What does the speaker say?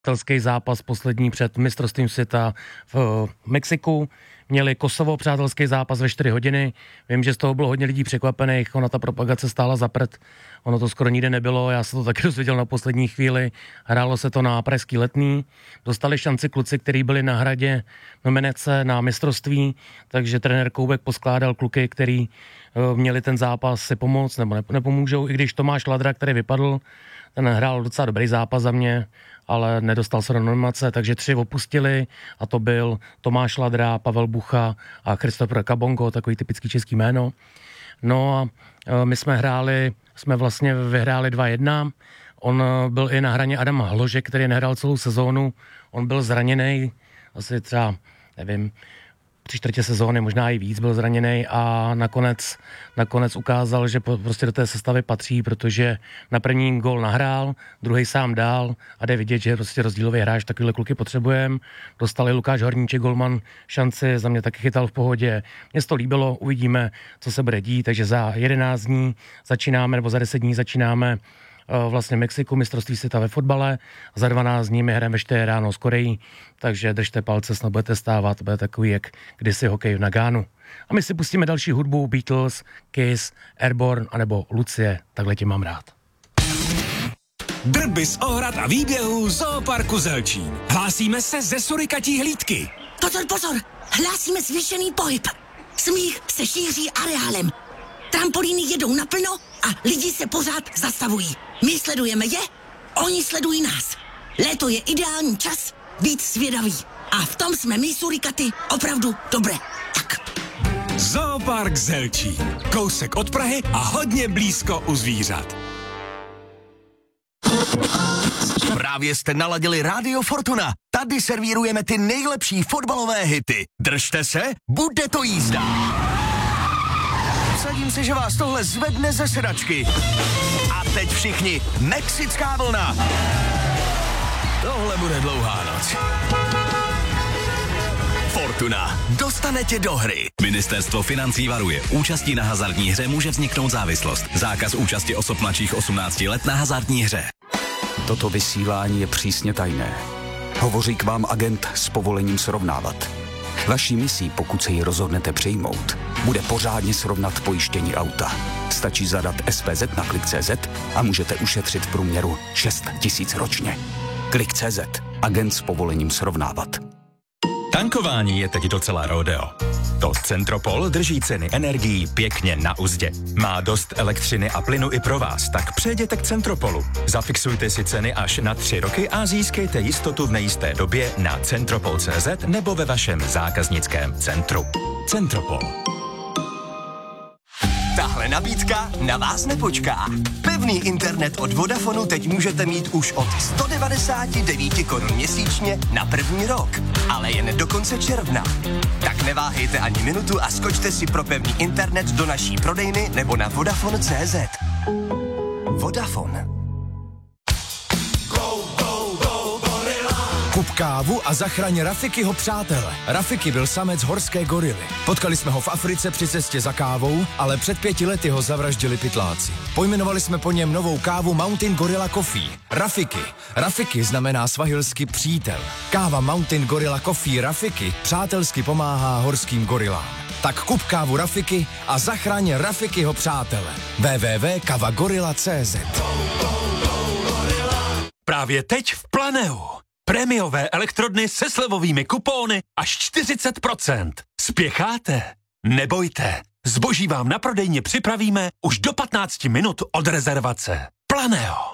Přátelský zápas poslední před mistrovstvím světa v Mexiku. Měli Kosovo přátelský zápas ve 4 hodiny. Vím, že z toho bylo hodně lidí překvapených, ona ta propagace stála za prd. Ono to skoro nikde nebylo, já jsem to taky dozvěděl na poslední chvíli. Hrálo se to na Pražský Letný. Dostali šanci kluci, kteří byli na Hradě nominace na mistrovství, takže trenér Koubek poskládal kluky, který měli ten zápas si pomoct nebo nepomůžou, i když Tomáš Ladra, který vypadl, ten hrál docela dobrý zápas za mě, ale nedostal se do nominace, takže 3 opustili a to byl Tomáš Ladra, Pavel Bucha a Christopher Kabongo, takový typický český jméno. No a my jsme vlastně vyhráli 2-1. On byl i na hraně Adam Hložek, který nehrál celou sezónu. On byl zraněný, asi třeba, nevím, 3/4 sezóny, možná i víc byl zraněný a nakonec ukázal, že prostě do té sestavy patří, protože na první gól nahrál, druhý sám dál a jde vidět, že prostě rozdílový hráč, takovýhle kluky potřebujeme. Dostali Lukáš Horníček, golman, šanci, za mě taky chytal v pohodě. Mně se to líbilo, uvidíme, co se bude dít, takže za 11 dní začínáme, nebo za 10 dní začínáme vlastně Mexiku, mistrovství světa ve fotbale. Za 12 dní my hrajeme ve 4 ráno s Koreí, takže držte palce, snad budete stávat, bude takový jak kdysi hokej v Nagánu. A my si pustíme další hudbu, Beatles, Kiss, Airborne anebo Lucie, takhle tě mám rád. Drby z ohrad a výběhů Zooparku Zelčín. Hlásíme se ze surikatí hlídky. Pozor, hlásíme zvýšený pohyb. Smích se šíří areálem. Trampolíny jedou naplno a lidi se pořád zastavují. My sledujeme je, oni sledují nás. Léto je ideální čas být svědavý. A v tom jsme my surikaty opravdu dobré. Tak. Zoopark Zelčín. Kousek od Prahy a hodně blízko u zvířat. Právě jste naladili Rádio Fortuna. Tady servírujeme ty nejlepší fotbalové hity. Držte se, bude to jízda. Vsadím se, že vás tohle zvedne ze sedačky. A teď všichni, mexická vlna. Tohle bude dlouhá noc. Fortuna, dostane tě do hry. Ministerstvo financí varuje. Účastí na hazardní hře může vzniknout závislost. Zákaz účasti osob mladších 18 let na hazardní hře. Toto vysílání je přísně tajné. Hovoří k vám agent s povolením srovnávat. Vaší misí, pokud se ji rozhodnete přijmout, bude pořádně srovnat pojištění auta. Stačí zadat SPZ na Klik.cz a můžete ušetřit v průměru 6 000 ročně. Klik.cz. Agent s povolením srovnávat. Tankování je teď docela rodeo. To Centropol drží ceny energií pěkně na uzdě. Má dost elektřiny a plynu i pro vás, tak přejděte k Centropolu. Zafixujte si ceny až na 3 roky a získejte jistotu v nejisté době na Centropol.cz nebo ve vašem zákaznickém centru. Centropol. Tahle nabídka na vás nepočká. Pevný internet od Vodafonu teď můžete mít už od 199 korun měsíčně na první rok, ale jen do konce června. Tak neváhejte ani minutu a skočte si pro pevný internet do naší prodejny nebo na Vodafone.cz. Vodafone. Kup kávu a zachraň Rafikyho přátele. Rafiky byl samec horské gorily. Potkali jsme ho v Africe při cestě za kávou, ale před 5 lety ho zavraždili pytláci. Pojmenovali jsme po něm novou kávu Mountain Gorilla Coffee. Rafiky. Rafiky znamená svahilsky přítel. Káva Mountain Gorilla Coffee Rafiky přátelsky pomáhá horským gorilám. Tak kup kávu Rafiky a zachraň Rafikyho přátele. www.kavagorilla.cz. Právě teď v Planeu. Prémiové elektrodny se slevovými kupóny až 40%. Spěcháte? Nebojte. Zboží vám na prodejně připravíme už do 15 minut od rezervace. Planeo.